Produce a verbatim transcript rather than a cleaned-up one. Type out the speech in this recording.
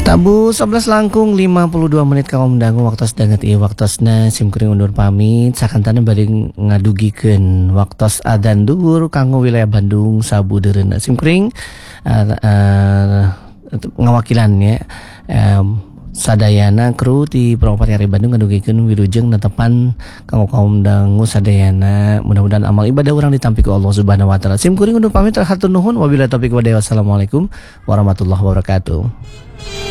Tabu sebelas langkung lima puluh dua menit kamu mendangu waktos danget ieu waktosna simkuring undur pamit sakantana bade ngadugikeun waktos adzan duhur kanggo wilayah Bandung sabudeureunna simkuring uh, uh, ngawakilannya uh, sadayana kru di Properti Area Bandung ngadugikeun wilujeng netepan kanggo kaum dangu sadayana mudah-mudahan amal ibadah urang ditampi ku Allah Subhanahu wa taala. Simkuring undur pamit hatur nuhun wabillahi taufik wa hidayah. Wassalamualaikum warahmatullahi wabarakatuh.